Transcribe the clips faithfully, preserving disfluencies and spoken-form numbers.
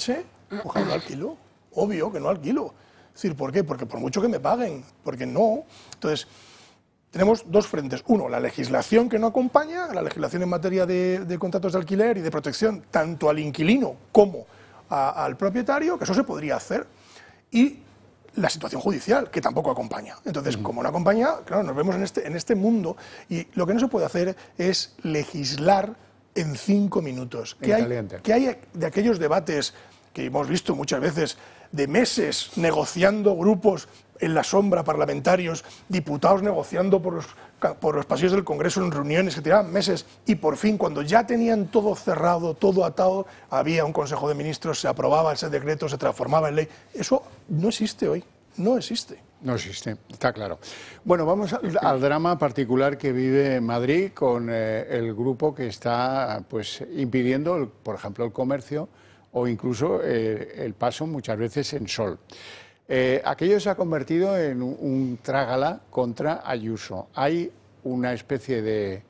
coche, pues no alquilo. Obvio que no alquilo. Es decir, ¿por qué? Porque por mucho que me paguen, porque no. Entonces, tenemos dos frentes. Uno, la legislación que no acompaña, la legislación en materia de, de contratos de alquiler y de protección, tanto al inquilino como a, al propietario, que eso se podría hacer. Y la situación judicial, que tampoco acompaña. Entonces, uh-huh. como no acompaña, claro, nos vemos en este, en este mundo. Y lo que no se puede hacer es legislar en cinco minutos. ¿Qué hay, ¿Qué hay de aquellos debates que hemos visto muchas veces, de meses negociando grupos en la sombra, parlamentarios, diputados negociando por los, por los pasillos del Congreso en reuniones que tiraban meses, y por fin, cuando ya tenían todo cerrado, todo atado, había un Consejo de Ministros, se aprobaba ese decreto, se transformaba en ley? Eso no existe hoy, no existe. No existe, está claro. Bueno, vamos al, al drama particular que vive Madrid con eh, el grupo que está pues impidiendo, el, por ejemplo, el comercio o incluso eh, el paso muchas veces en sol. Eh, aquello se ha convertido en un, un trágala contra Ayuso. Hay una especie de,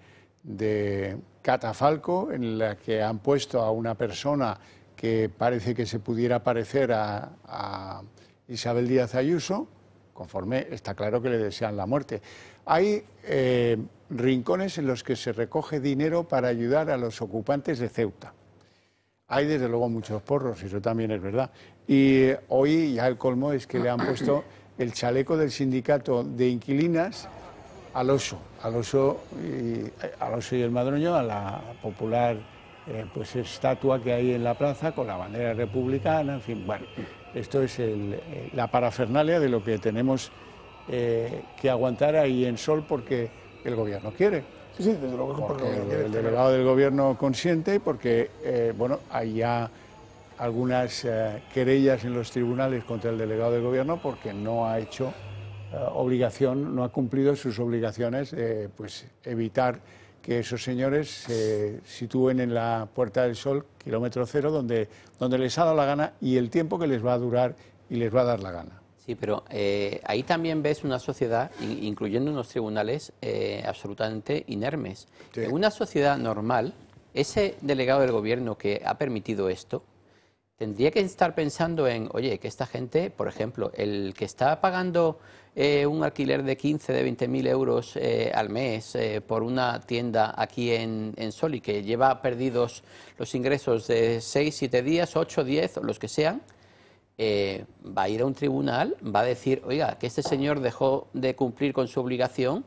de catafalco en la que han puesto a una persona que parece que se pudiera parecer a, a Isabel Díaz Ayuso, conforme está claro que le desean la muerte. Hay eh, rincones en los que se recoge dinero para ayudar a los ocupantes de Ceuta. Hay desde luego muchos porros, eso también es verdad. Y hoy ya el colmo es que le han puesto el chaleco del sindicato de inquilinas al oso, al oso y, al oso y el madroño, a la popular eh, pues estatua que hay en la plaza con la bandera republicana, en fin, bueno, esto es el, la parafernalia de lo que tenemos eh, que aguantar ahí en sol porque el gobierno quiere. Sí, sí, desde luego, porque el, el delegado del gobierno consiente, porque eh, bueno, hay ya algunas eh, querellas en los tribunales contra el delegado del gobierno porque no ha hecho eh, obligación, no ha cumplido sus obligaciones de pues, evitar que esos señores se sitúen en la Puerta del Sol, kilómetro cero, donde, donde les ha dado la gana y el tiempo que les va a durar y les va a dar la gana. Sí, pero eh, ahí también ves una sociedad, incluyendo unos tribunales, eh, absolutamente inermes. Sí. En una sociedad normal, ese delegado del gobierno que ha permitido esto, tendría que estar pensando en, oye, que esta gente, por ejemplo, el que está pagando eh, un alquiler de quince, de veinte mil euros eh, al mes eh, por una tienda aquí en, en Sol y que lleva perdidos los ingresos de seis, siete días, ocho, diez, o los que sean, Eh, va a ir a un tribunal, va a decir, oiga, que este señor dejó de cumplir con su obligación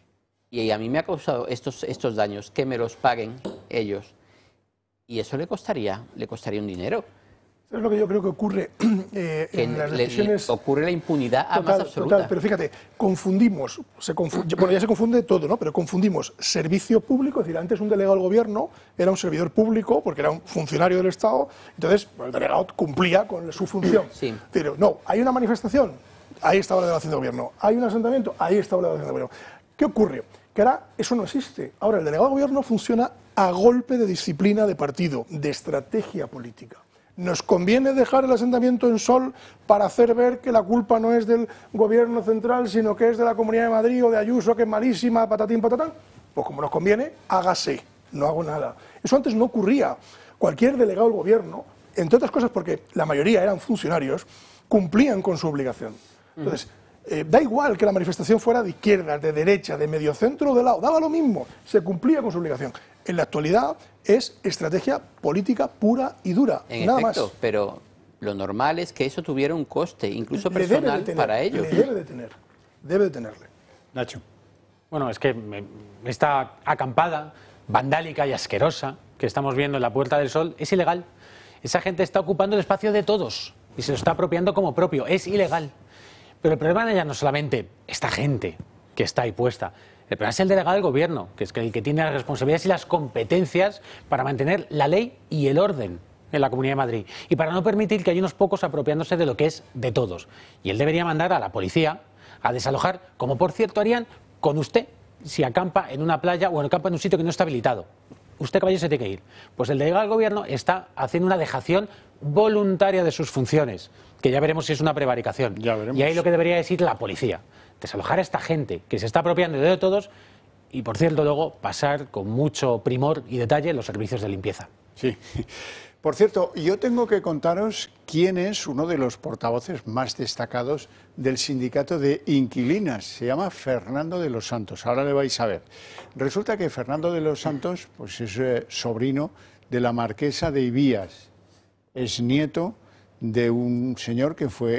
y a mí me ha causado estos, estos daños, que me los paguen ellos. Y eso le costaría, le costaría un dinero. Es lo que yo creo que ocurre eh, que en las le, decisiones... Le ocurre la impunidad a total, más absoluta. Total, pero fíjate, confundimos, se confunde, bueno, ya se confunde todo, ¿no? Pero confundimos servicio público, es decir, antes un delegado del gobierno era un servidor público porque era un funcionario del Estado, entonces el delegado cumplía con su función. Sí. Pero no, hay una manifestación, ahí estaba la delegación de gobierno, hay un asentamiento, ahí estaba la delegación de gobierno. ¿Qué ocurre? Que ahora eso no existe. Ahora el delegado de gobierno funciona a golpe de disciplina de partido, de estrategia política. ¿Nos conviene dejar el asentamiento en Sol para hacer ver que la culpa no es del gobierno central, sino que es de la Comunidad de Madrid o de Ayuso, que es malísima, patatín, patatán? Pues como nos conviene, hágase, no hago nada. Eso antes no ocurría. Cualquier delegado del gobierno, entre otras cosas porque la mayoría eran funcionarios, cumplían con su obligación. Entonces, eh, da igual que la manifestación fuera de izquierda, de derecha, de mediocentro o de lado, daba lo mismo, se cumplía con su obligación. En la actualidad es estrategia política pura y dura, en nada efecto, más. Pero lo normal es que eso tuviera un coste, incluso le personal, de tener, para ellos. Le debe de tener, debe de tenerle. Nacho. Bueno, es que esta acampada vandálica y asquerosa que estamos viendo en la Puerta del Sol es ilegal. Esa gente está ocupando el espacio de todos y se lo está apropiando como propio, es ilegal. Pero el problema ya no es solamente esta gente que está ahí puesta. El problema es el delegado del gobierno, que es el que tiene las responsabilidades y las competencias para mantener la ley y el orden en la Comunidad de Madrid y para no permitir que haya unos pocos apropiándose de lo que es de todos. Y él debería mandar a la policía a desalojar, como por cierto harían con usted si acampa en una playa o acampa en un sitio que no está habilitado. Usted, caballero, se tiene que ir. Pues el delegado del gobierno está haciendo una dejación voluntaria de sus funciones, que ya veremos si es una prevaricación. Ya veremos. Y ahí lo que debería decir la policía, desalojar a esta gente que se está apropiando de todos y, por cierto, luego pasar con mucho primor y detalle los servicios de limpieza. Sí. Por cierto, yo tengo que contaros quién es uno de los portavoces más destacados del sindicato de inquilinas. Se llama Fernando de los Santos. Ahora le vais a ver. Resulta que Fernando de los Santos pues es eh, sobrino de la marquesa de Ibías. Es nieto de un señor que fue